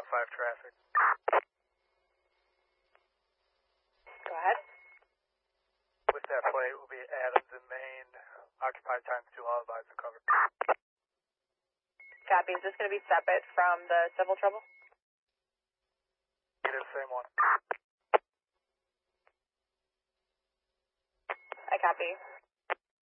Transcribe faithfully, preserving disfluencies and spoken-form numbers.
five traffic. Go ahead. With that plate will be Adams and Main, occupied times two, all advised to cover. Copy. Is this going to be separate from the civil trouble? It is the same one. I copy.